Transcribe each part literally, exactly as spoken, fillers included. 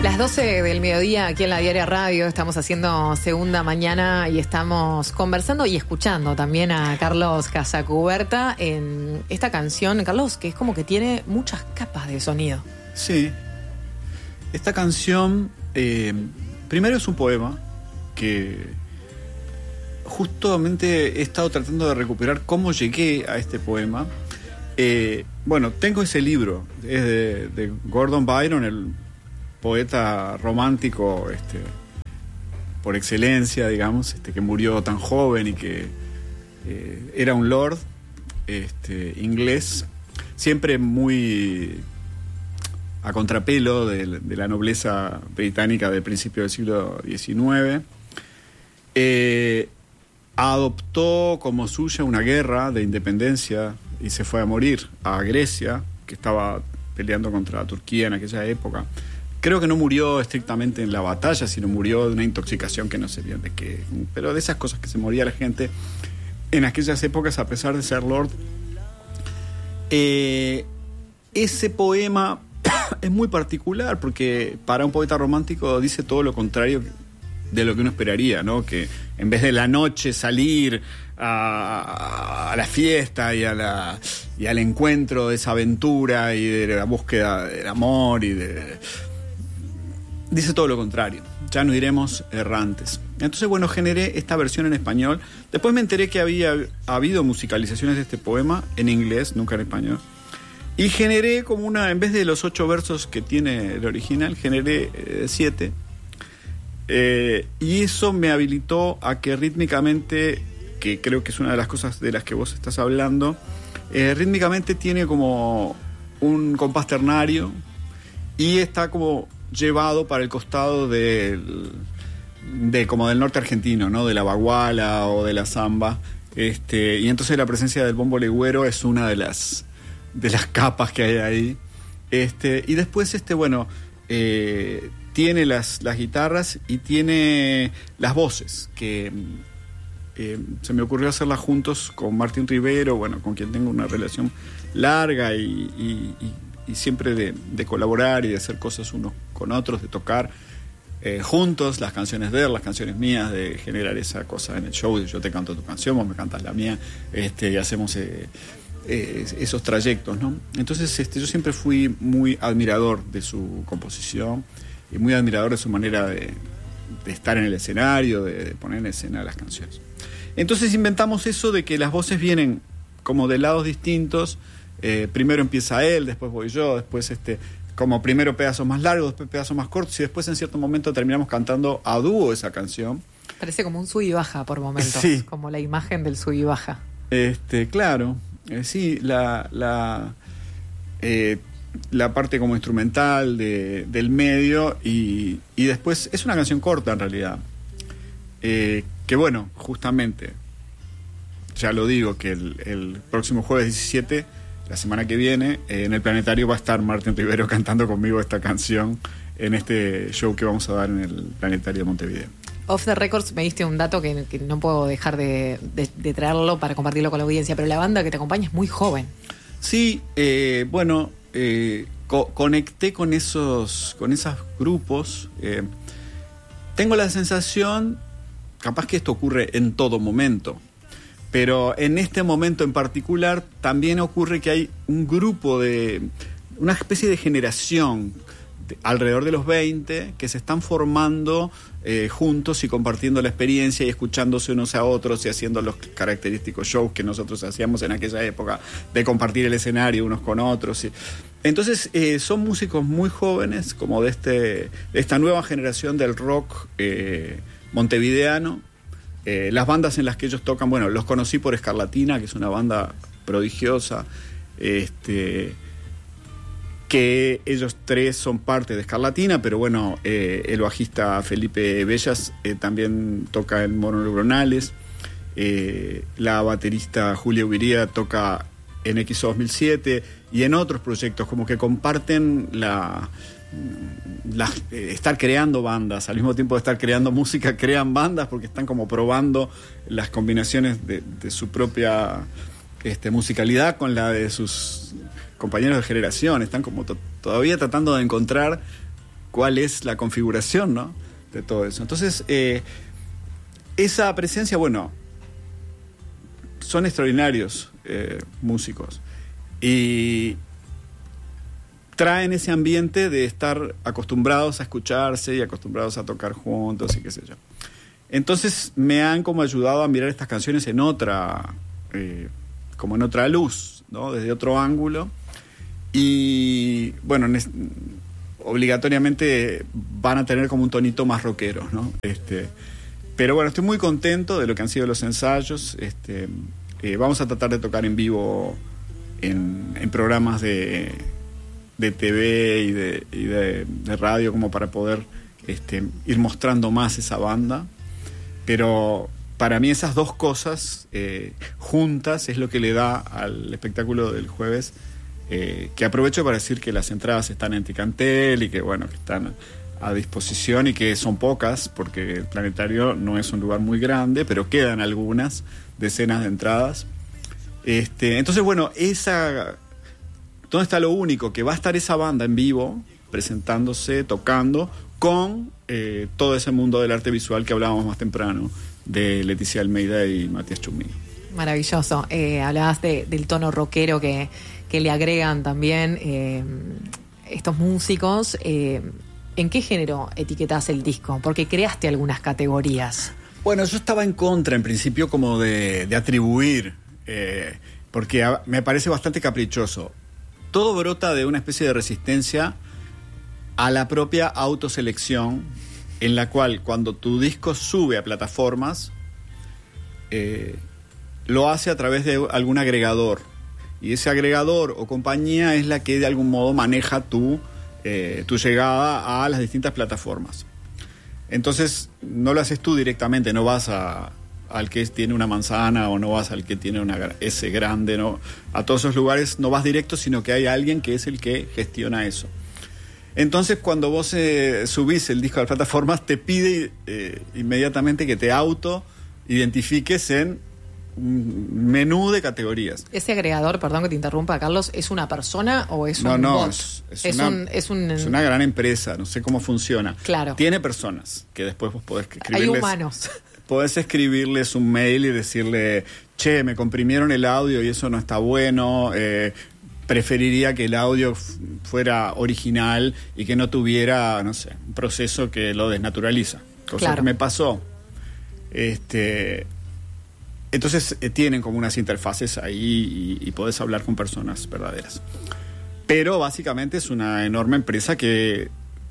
Las doce del mediodía aquí en la Diaria Radio, estamos haciendo segunda mañana y estamos conversando y escuchando también a Carlos Casacuberta en esta canción, Carlos, que es como que tiene muchas capas de sonido. Sí, esta canción eh, primero es un poema que justamente he estado tratando de recuperar cómo llegué a este poema. Eh, bueno, tengo ese libro, es de, de Gordon Byron, el poeta romántico este, por excelencia, digamos, este, que murió tan joven y que eh, era un lord este, inglés, siempre muy a contrapelo de, de la nobleza británica del principio del siglo diecinueve. Eh, adoptó como suya una guerra de independencia y se fue a morir a Grecia, que estaba peleando contra Turquía en aquella época. Creo que no murió estrictamente en la batalla, sino murió de una intoxicación que no sé bien de qué. Pero de esas cosas que se moría la gente en aquellas épocas, a pesar de ser lord. Eh, ese poema es muy particular porque para un poeta romántico dice todo lo contrario de lo que uno esperaría, ¿no? Que en vez de la noche salir a, a la fiesta y, a la, y al encuentro de esa aventura y de la búsqueda del amor y de... dice todo lo contrario, ya no iremos errantes. Entonces, bueno, generé esta versión en español. Después me enteré que había habido musicalizaciones de este poema en inglés, nunca en español. Y generé como una, en vez de los ocho versos que tiene el original, generé eh, siete. Eh, y eso me habilitó a que rítmicamente, que creo que es una de las cosas de las que vos estás hablando, eh, rítmicamente tiene como un compás ternario y está como llevado para el costado del, de como del norte argentino, ¿no? De la baguala o de la zamba, este, y entonces la presencia del bombo legüero es una de las de las capas que hay ahí, este, y después este bueno eh, tiene las, las guitarras y tiene las voces que eh, se me ocurrió hacerlas juntos con Martín Rivero, bueno, con quien tengo una relación larga y, y, y y siempre de, de colaborar y de hacer cosas unos con otros, de tocar eh, juntos las canciones de él, las canciones mías, de generar esa cosa en el show, de yo te canto tu canción, vos me cantas la mía, este, y hacemos eh, eh, esos trayectos, ¿no? Entonces este, yo siempre fui muy admirador de su composición y muy admirador de su manera de, de estar en el escenario, de, de poner en escena las canciones. Entonces inventamos eso de que las voces vienen como de lados distintos. Eh, primero empieza él, después voy yo, después este, como primero pedazos más largos, después pedazos más cortos y después en cierto momento terminamos cantando a dúo esa canción. Parece como un sub y baja por momentos, sí. Como la imagen del sub y baja. Este, claro, eh, sí, la, la, eh, la parte como instrumental de, del medio y, y después es una canción corta en realidad, eh, que bueno, justamente, ya lo digo, que el, el próximo jueves diecisiete, la semana que viene, eh, en el Planetario va a estar Martín Rivero cantando conmigo esta canción en este show que vamos a dar en el Planetario de Montevideo. Off the Records me diste un dato que, que no puedo dejar de, de, de traerlo para compartirlo con la audiencia, pero la banda que te acompaña es muy joven. Sí, eh, bueno, eh, co- conecté con esos, con esos grupos. Eh, tengo la sensación, capaz que esto ocurre en todo momento, pero en este momento en particular también ocurre que hay un grupo de, una especie de generación de, alrededor de los veinte que se están formando eh, juntos y compartiendo la experiencia y escuchándose unos a otros y haciendo los característicos shows que nosotros hacíamos en aquella época de compartir el escenario unos con otros. Y, entonces eh, son músicos muy jóvenes, como de, este, de esta nueva generación del rock eh, montevideano. Eh, las bandas en las que ellos tocan, bueno, los conocí por Escarlatina, que es una banda prodigiosa, este, que ellos tres son parte de Escarlatina, pero bueno, eh, el bajista Felipe Bellas eh, también toca en Mononeuronales, eh, la baterista Julia Ubiría toca en X O dos mil siete y en otros proyectos, como que comparten la... La, eh, estar creando bandas, al mismo tiempo de estar creando música, crean bandas porque están como probando las combinaciones de, de su propia este, musicalidad con la de sus compañeros de generación. Están como to- todavía tratando de encontrar cuál es la configuración, ¿no?, de todo eso. Entonces, eh, esa presencia, bueno, son extraordinarios eh, músicos y traen ese ambiente de estar acostumbrados a escucharse y acostumbrados a tocar juntos y qué sé yo. Entonces me han como ayudado a mirar estas canciones en otra, eh, como en otra luz, ¿no?, desde otro ángulo. Y bueno, obligatoriamente van a tener como un tonito más rockero, ¿no? Este, pero bueno, estoy muy contento de lo que han sido los ensayos. Este, eh, vamos a tratar de tocar en vivo en, en programas de, de T V y, de, y de, de radio, como para poder este, ir mostrando más esa banda. Pero para mí esas dos cosas eh, juntas es lo que le da al espectáculo del jueves. Eh, que aprovecho para decir que las entradas están en Ticantel y que bueno, que están a disposición y que son pocas porque el Planetario no es un lugar muy grande, pero quedan algunas decenas de entradas. Este, entonces bueno, esa, ¿dónde está lo único? Que va a estar esa banda en vivo presentándose, tocando con eh, todo ese mundo del arte visual que hablábamos más temprano de Leticia Almeida y Matías Chumí. Maravilloso. Eh, hablabas de, del tono rockero que que le agregan también eh, estos músicos. Eh, ¿En qué género etiquetás el disco? Porque creaste algunas categorías. Bueno, yo estaba en contra, en principio, como de, de atribuir, eh, porque a, me parece bastante caprichoso. Todo brota de una especie de resistencia a la propia autoselección, en la cual cuando tu disco sube a plataformas, eh, lo hace a través de algún agregador. Y ese agregador o compañía es la que de algún modo maneja tu, eh, tu llegada a las distintas plataformas. Entonces no lo haces tú directamente, no vas a, al que tiene una manzana o no vas al que tiene una S grande, no, a todos esos lugares no vas directo, sino que hay alguien que es el que gestiona eso. Entonces cuando vos eh, subís el disco a las plataformas te pide eh, inmediatamente que te auto identifiques en un menú de categorías. ¿Ese agregador, perdón que te interrumpa, Carlos, es una persona o es no, un no, bot? Es, es, es, una, un, es, un... es una gran empresa, no sé cómo funciona. Claro. Tiene personas que después vos podés escribirles... Hay humanos. Podés escribirles un mail y decirle, che, me comprimieron el audio y eso no está bueno, eh, preferiría que el audio f- fuera original y que no tuviera, no sé, un proceso que lo desnaturaliza. Cosa claro. que me pasó. Este... Entonces eh, tienen como unas interfaces ahí y, y podés hablar con personas verdaderas. Pero básicamente es una enorme empresa que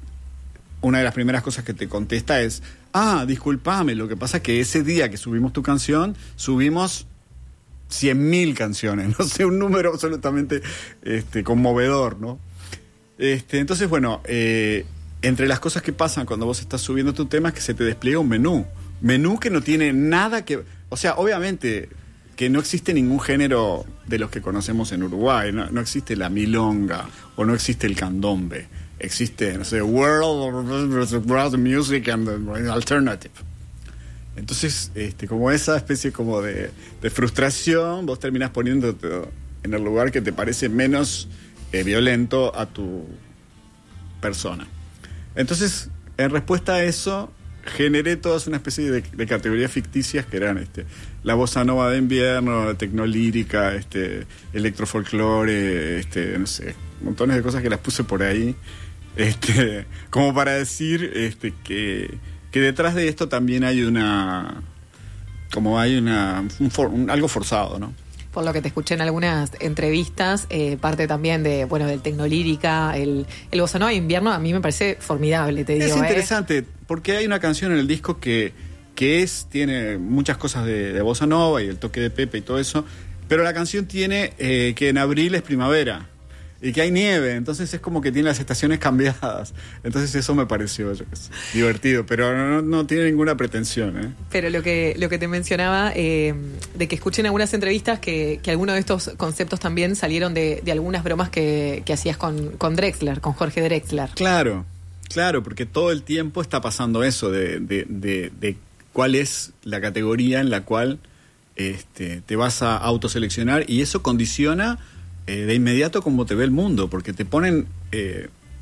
una de las primeras cosas que te contesta es, ah, discúlpame, lo que pasa es que ese día que subimos tu canción, subimos cien mil canciones, no sé, un número absolutamente este, conmovedor, ¿no? Este, entonces, bueno, eh, entre las cosas que pasan cuando vos estás subiendo tu tema es que se te despliega un menú. Menú que no tiene nada que... O sea, obviamente que no existe ningún género de los que conocemos en Uruguay. No, no existe la milonga o no existe el candombe. Existe, no sé, world, world music and alternative. Entonces, este, como esa especie como de, de frustración, vos terminás poniéndote en el lugar que te parece menos eh, violento a tu persona. Entonces, en respuesta a eso, generé todas una especie de, de categorías ficticias que eran este, la bossa nova de invierno, tecnolírica, este, electrofolclore, este, no sé, montones de cosas que las puse por ahí, este, como para decir este, que, que detrás de esto también hay una, como hay una, un for, un, algo forzado, ¿no? Por lo que te escuché en algunas entrevistas, eh, parte también de, bueno, del tecnolírica, el, el bossa nova de invierno, a mí me parece formidable, te digo. Es interesante, ¿eh? Porque hay una canción en el disco que, que es, tiene muchas cosas de, de bossa nova y el toque de Pepe y todo eso, pero la canción tiene eh, que en abril es primavera y que hay nieve, entonces es como que tiene las estaciones cambiadas. Entonces eso me pareció yo, es divertido, pero no, no tiene ninguna pretensión, ¿eh? Pero lo que lo que te mencionaba, eh, de que escuché en algunas entrevistas que, que algunos de estos conceptos también salieron de, de algunas bromas que, que hacías con, con Drexler, con Jorge Drexler. Claro, claro, porque todo el tiempo está pasando eso de, de, de, de cuál es la categoría en la cual este, te vas a autoseleccionar, y eso condiciona eh, de inmediato cómo te ve el mundo, porque te ponen eh,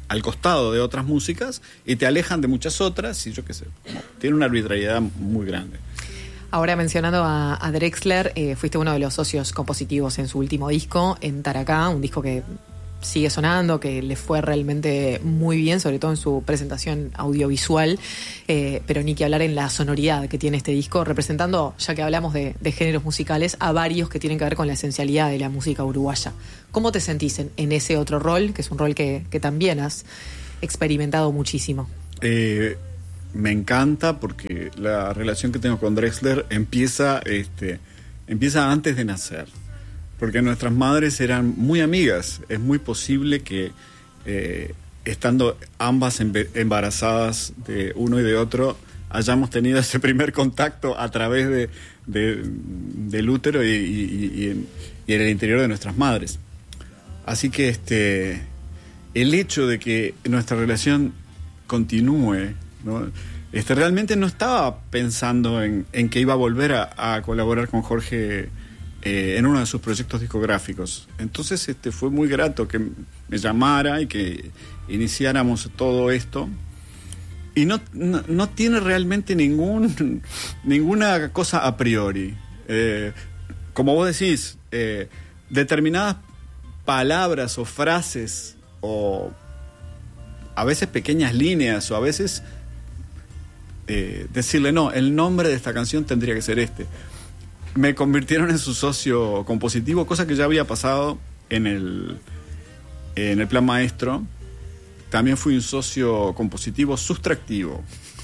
al costado de otras músicas y te alejan de muchas otras y yo qué sé, como, tiene una arbitrariedad muy grande. Ahora mencionando a, a Drexler, eh, fuiste uno de los socios compositivos en su último disco, en Taracá, un disco que sigue sonando, que le fue realmente muy bien, sobre todo en su presentación audiovisual, eh, pero ni que hablar en la sonoridad que tiene este disco, representando, ya que hablamos de, de géneros musicales, a varios que tienen que ver con la esencialidad de la música uruguaya. ¿Cómo te sentís en, en ese otro rol, que es un rol que, que también has experimentado muchísimo? Eh... Me encanta porque la relación que tengo con Drexler empieza, este, empieza antes de nacer. Porque nuestras madres eran muy amigas. Es muy posible que eh, estando ambas embarazadas de uno y de otro, hayamos tenido ese primer contacto a través de, de, del útero y, y, y, en, y en el interior de nuestras madres. Así que este, el hecho de que nuestra relación continúe, ¿no? Este, realmente no estaba pensando en, en que iba a volver a, a colaborar con Jorge eh, en uno de sus proyectos discográficos. Entonces este, fue muy grato que me llamara y que iniciáramos todo esto. Y no, no, no tiene realmente ningún, ninguna cosa a priori. Eh, como vos decís, eh, determinadas palabras o frases o a veces pequeñas líneas o a veces eh, decirle, no, el nombre de esta canción tendría que ser este. Me convirtieron en su socio compositivo, cosa que ya había pasado en el, en el plan maestro. También fui un socio compositivo sustractivo,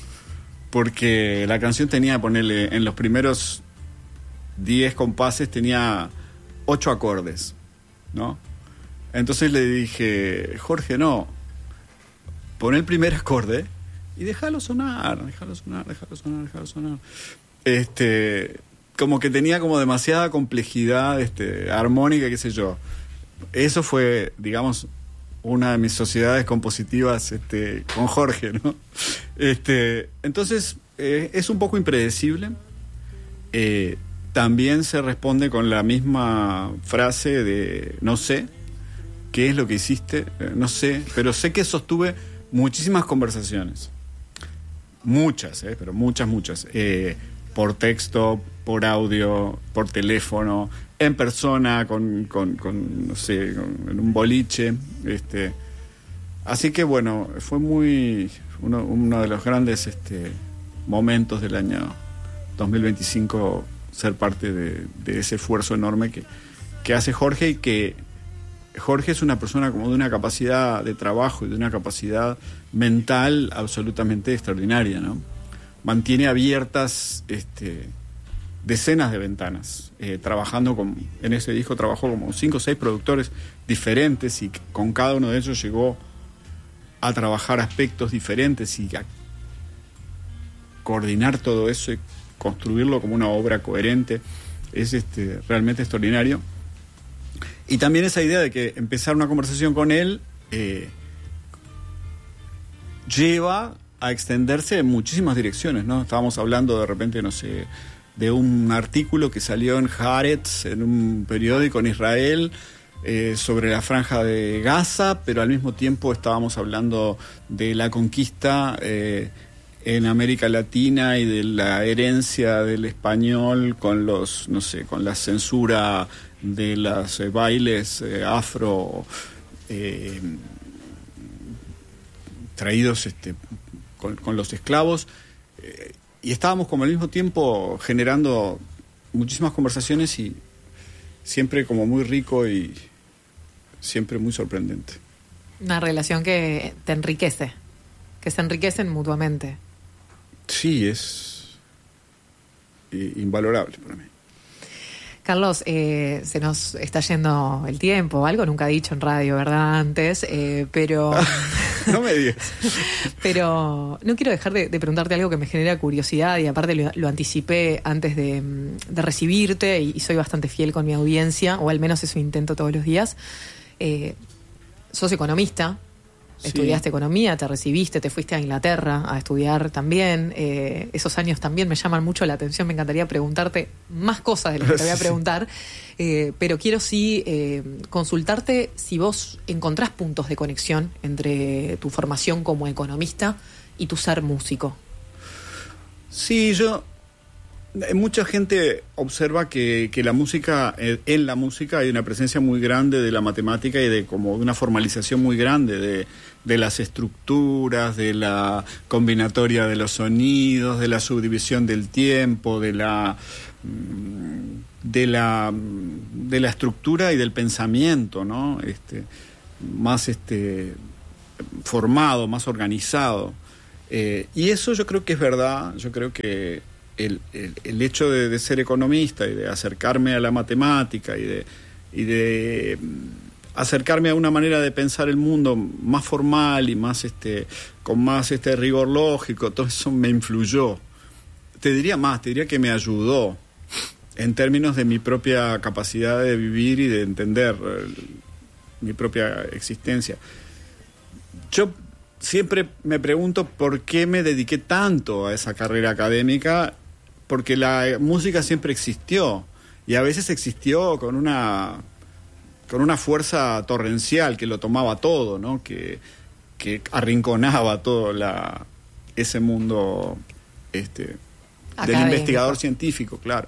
porque la canción tenía, ponerle, en los primeros diez compases tenía ocho acordes, ¿no? Entonces le dije, Jorge, no, pon el primer acorde y déjalo sonar, déjalo sonar, déjalo sonar, déjalo sonar. Este, como que tenía como demasiada complejidad este, armónica, qué sé yo. Eso fue, digamos, una de mis sociedades compositivas este, con Jorge, ¿no? Este, entonces, eh, es un poco impredecible. Eh, también se responde con la misma frase de no sé qué es lo que hiciste, eh, no sé, pero sé que sostuve muchísimas conversaciones. Muchas, eh, pero muchas, muchas. Eh, por texto, por audio, por teléfono, en persona, con, con, con no sé, con, en un boliche. Este. Así que bueno, fue muy uno, uno de los grandes este, momentos del año dos mil veinticinco ser parte de, de ese esfuerzo enorme que, que hace Jorge, y que Jorge es una persona como de una capacidad de trabajo y de una capacidad mental absolutamente extraordinaria, ¿no? Mantiene abiertas este, decenas de ventanas, eh, trabajando con, en ese disco trabajó como cinco o seis productores diferentes, y con cada uno de ellos llegó a trabajar aspectos diferentes y a coordinar todo eso y construirlo como una obra coherente. Es este, realmente extraordinario. Y también esa idea de que empezar una conversación con él eh, lleva a extenderse en muchísimas direcciones, ¿no? Estábamos hablando de repente, no sé, de un artículo que salió en Haaretz, en un periódico en Israel, eh, sobre la franja de Gaza, pero al mismo tiempo estábamos hablando de la conquista eh, en América Latina y de la herencia del español con los, no sé, con la censura de los eh, bailes eh, afro eh, traídos este, con, con los esclavos, eh, y estábamos como al mismo tiempo generando muchísimas conversaciones y siempre como muy rico y siempre muy sorprendente. Una relación que te enriquece, que se enriquecen mutuamente. Sí, es eh, invalorable para mí. Carlos, eh, se nos está yendo el tiempo, algo nunca dicho en radio, ¿verdad? Antes, eh, pero... No me digas. Pero no quiero dejar de, de preguntarte algo que me genera curiosidad, y aparte lo, lo anticipé antes de, de recibirte, y, y soy bastante fiel con mi audiencia, o al menos eso intento todos los días. Eh, sos economista, Sí. Estudiaste economía, te recibiste, te fuiste a Inglaterra a estudiar también. Eh, esos años también me llaman mucho la atención. Me encantaría preguntarte más cosas de las que te voy a preguntar. Eh, pero quiero sí eh, consultarte si vos encontrás puntos de conexión entre tu formación como economista y tu ser músico. Sí, yo... Mucha gente observa que, que la música, en la música hay una presencia muy grande de la matemática y de como una formalización muy grande de, de las estructuras, de la combinatoria de los sonidos, de la subdivisión del tiempo, de la de la de la estructura y del pensamiento, ¿no? Este, más este formado, más organizado. Eh, y eso yo creo que es verdad, yo creo que El, el, el hecho de, de ser economista y de acercarme a la matemática y de, y de acercarme a una manera de pensar el mundo más formal y más este con más este rigor lógico, todo eso me influyó. Te diría más, te diría que me ayudó en términos de mi propia capacidad de vivir y de entender eh, mi propia existencia. Yo siempre me pregunto por qué me dediqué tanto a esa carrera académica, porque la música siempre existió y a veces existió con una con una fuerza torrencial que lo tomaba todo, ¿no? Que, que arrinconaba todo la, ese mundo este, del investigador científico, claro.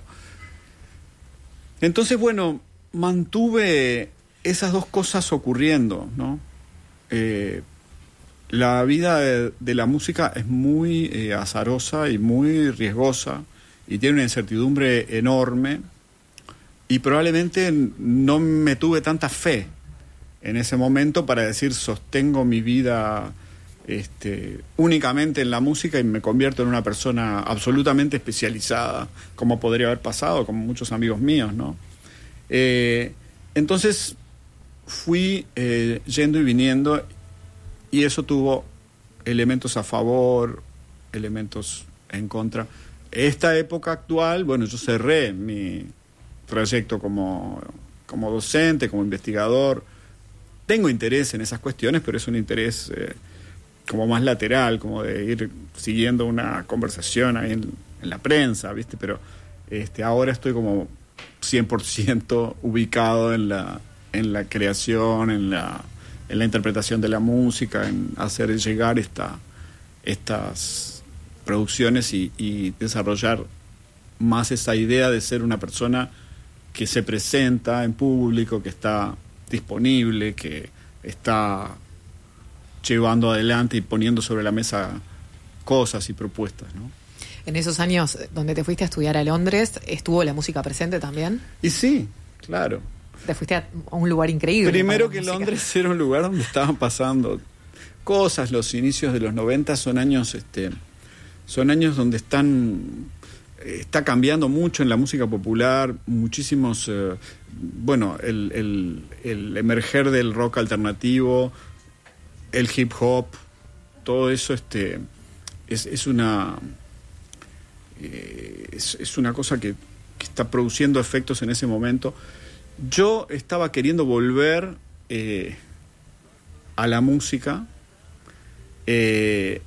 Entonces, bueno, mantuve esas dos cosas ocurriendo, ¿no? Eh, la vida de, de la música es muy eh, azarosa y muy riesgosa y tiene una incertidumbre enorme y probablemente no me tuve tanta fe en ese momento para decir sostengo mi vida este, únicamente en la música y me convierto en una persona absolutamente especializada, como podría haber pasado, como muchos amigos míos, ¿no? Eh, entonces fui eh, yendo y viniendo y eso tuvo elementos a favor, elementos en contra. Esta época actual, bueno, yo cerré mi trayecto como, como docente, como investigador. Tengo interés en esas cuestiones, pero es un interés eh, como más lateral, como de ir siguiendo una conversación ahí en, en la prensa, ¿viste? Pero este, ahora estoy como cien por ciento ubicado en la, en la creación, en la, en la interpretación de la música, en hacer llegar esta, estas producciones y, y desarrollar más esa idea de ser una persona que se presenta en público, que está disponible, que está llevando adelante y poniendo sobre la mesa cosas y propuestas, ¿no? En esos años donde te fuiste a estudiar a Londres, ¿estuvo la música presente también? Y sí, claro. Te fuiste a un lugar increíble. Primero que Londres era un lugar donde estaban pasando cosas. Los inicios de los noventa son años, este, son años donde están, está cambiando mucho en la música popular, muchísimos, eh, bueno, el, el, el emerger del rock alternativo, el hip hop, todo eso, este, es, es una, eh, es, es una cosa que, que está produciendo efectos en ese momento. Yo estaba queriendo volver eh, a la música, eh,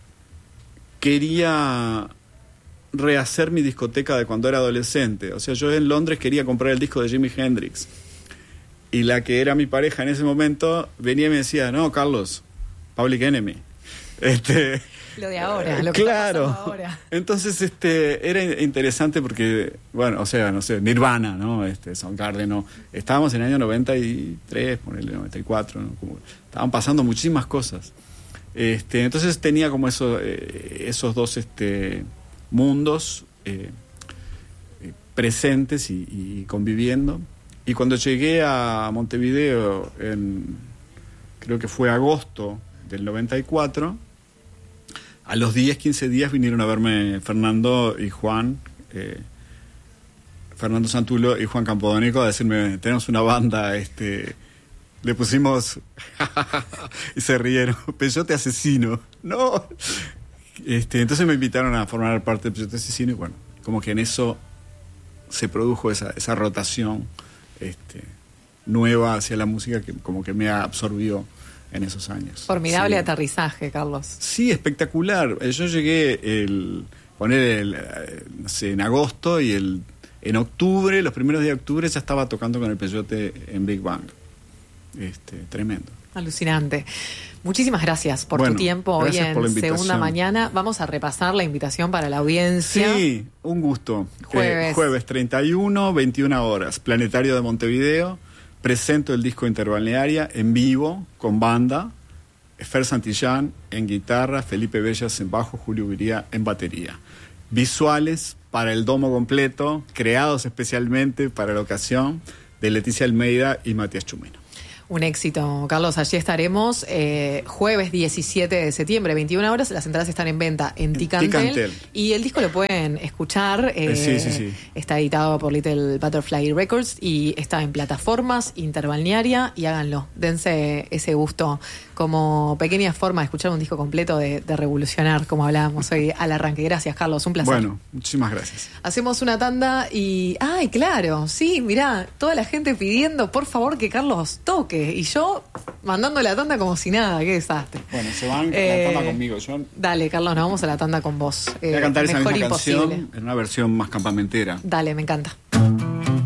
quería rehacer mi discoteca de cuando era adolescente. O sea, yo en Londres quería comprar el disco de Jimi Hendrix y la que era mi pareja en ese momento venía y me decía, no, Carlos, Public Enemy. Este, lo de ahora, lo que claro. está pasando ahora. Entonces, este, era interesante porque, bueno, o sea, no sé, Nirvana, ¿no? Este, Soundgarden, ¿no? Estábamos en el año noventa y tres, ponele noventa y cuatro, ¿no? Como, estaban pasando muchísimas cosas. Este, entonces tenía como eso, eh, esos dos este, mundos eh, eh, presentes y, y conviviendo. Y cuando llegué a Montevideo, en, creo que fue agosto del noventa y cuatro, a los diez, quince días vinieron a verme Fernando y Juan, eh, Fernando Santulo y Juan Campodónico, a decirme, tenemos una banda, este, le pusimos y se rieron, Peyote Asesino. No, este, entonces me invitaron a formar parte de Peyote Asesino y bueno, como que en eso se produjo esa, esa rotación este, nueva hacia la música que como que me absorbió en esos años. Formidable sí. aterrizaje, Carlos. Sí, espectacular. Yo llegué el poner el, no sé, en agosto y el en octubre, los primeros días de octubre ya estaba tocando con el Peyote en Big Bang. Este, tremendo. Alucinante. Muchísimas gracias por bueno, tu tiempo hoy en Segunda Mañana. Vamos a repasar la invitación para la audiencia. Sí, un gusto. Jueves. Eh, jueves treinta y uno, veintiuna horas. Planetario de Montevideo. Presento el disco Interbalnearia en vivo, con banda. Fer Santillán en guitarra, Felipe Bellas en bajo, Julio Viría en batería. Visuales para el domo completo, creados especialmente para la ocasión, de Leticia Almeida y Matías Chumeno. Un éxito, Carlos. Allí estaremos eh, jueves diecisiete de septiembre, veintiuna horas. Las entradas están en venta en Ticantel. Ticantel. Y el disco lo pueden escuchar. Eh, sí, sí, sí. Está editado por Little Butterfly Records y está en plataformas, Interbalnearia. Y háganlo. Dense ese gusto como pequeña forma de escuchar un disco completo, de, de revolucionar, como hablábamos hoy al arranque. Gracias, Carlos. Un placer. Bueno, muchísimas gracias. Hacemos una tanda y... ¡Ay, claro! Sí, mirá, toda la gente pidiendo, por favor, que Carlos toque. Y yo mandando la tanda como si nada. ¡Qué desastre! Bueno, se van eh, la tanda conmigo. Yo dale, Carlos, nos vamos a la tanda con vos. Voy a cantar eh, esa mejor misma imposible. canción en una versión más campamentera. Dale, me encanta.